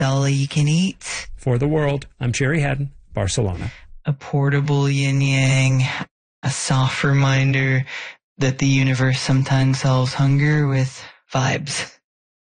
all you can eat. For the world, I'm Jerry Haddon, Barcelona. A portable yin-yang, a soft reminder that the universe sometimes solves hunger with vibes.